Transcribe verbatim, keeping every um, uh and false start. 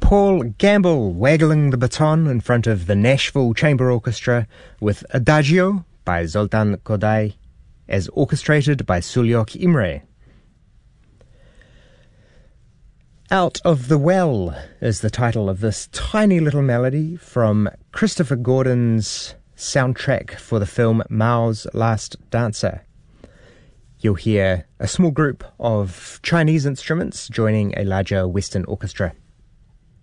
Paul Gamble waggling the baton in front of the Nashville Chamber Orchestra with Adagio by Zoltan Kodály, as orchestrated by Sulyok Imre. Out of the Well is the title of this tiny little melody from Christopher Gordon's soundtrack for the film Mao's Last Dancer. You'll hear a small group of Chinese instruments joining a larger Western orchestra.